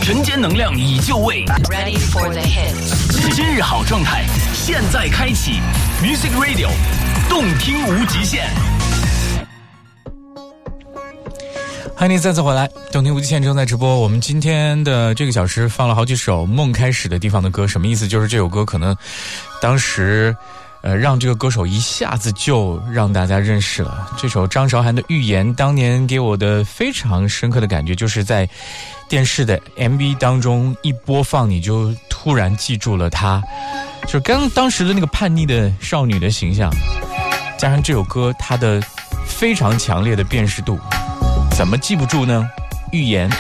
晨间能量已就位 Ready for the hits。 今日好状态现在开启 Music Radio 动听无极限。 欢迎你再次回来，动听无极限正在直播。我们今天的这个小时放了好几首梦开始的地方的歌，什么意思？就是这首歌可能当时让这个歌手一下子就让大家认识了。这首张韶涵的《预言》当年给我的非常深刻的感觉，就是在电视的 MV 当中一播放，你就突然记住了她，就是当时的那个叛逆的少女的形象，加上这首歌它的非常强烈的辨识度，怎么记不住呢？预言。